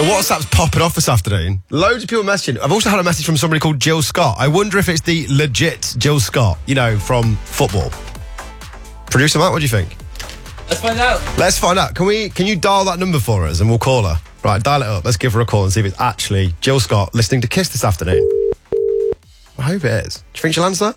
WhatsApp's popping off this afternoon. Loads of people messaging. I've also had a message from somebody called Jill Scott. I wonder if it's the legit Jill Scott, you know, from football. Producer Matt, what do you think? Let's find out. Let's find out. Can you dial that number for us and we'll call her? Right, dial it up. Let's give her a call and see if it's actually Jill Scott listening to Kiss this afternoon. I hope it is. Do you think she'll answer?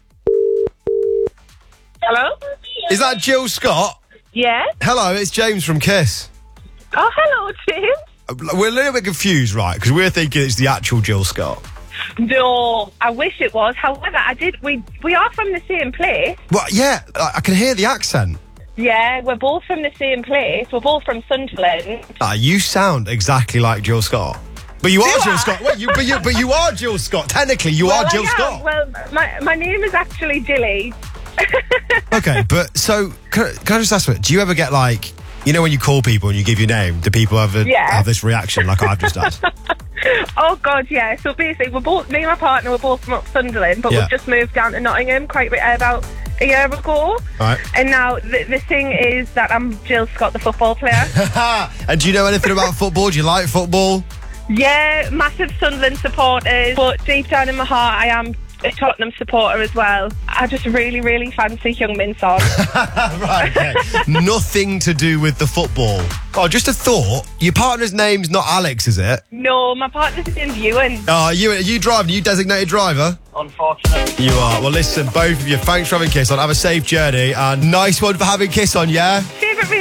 Hello? Is that Jill Scott? Yeah? Hello, it's James from Kiss. Oh, hello, James. We're a little bit confused, right? Because we're thinking it's the actual Jill Scott. No, I wish it was. However, we are from the same place. Well, yeah, I can hear the accent. Yeah, we're both from the same place. We're both from Sunderland. You sound exactly like Jill Scott. But you are Jill Scott. Wait, but you are Jill Scott. Technically, you are Jill Scott. Well, my name is actually Jilly. Okay, but so can I just ask, do you ever get like, you know, when you call people and you give your name, do people have this reaction like I've just had? Oh God, yeah. So basically, me and my partner were both from up Sunderland, but we've just moved down to Nottingham about a year ago. Right. And now the thing is that I'm Jill Scott, the football player. And do you know anything about football? Do you like football? Yeah, massive Sunderland supporters, but deep down in my heart, I am a Tottenham supporter as well. I just really, really fancy Heung-min Son. Right, okay. Nothing to do with the football. Oh, just a thought. Your partner's name's not Alex, is it? No, my partner's name's Ewan. Oh, are you driving? Are you designated driver? Unfortunately. You are. Well, listen, both of you, thanks for having Kiss on. Have a safe journey and nice one for having Kiss on, yeah? Cheers.